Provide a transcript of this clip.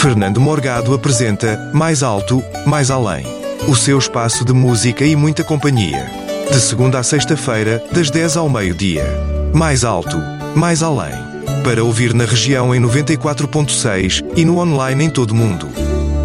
Fernando Morgado apresenta Mais Alto, Mais Além. O seu espaço de música e muita companhia. De segunda a sexta-feira, das 10 ao meio-dia. Mais Alto, Mais Além. Para ouvir na região em 94.6 e no online em todo o mundo.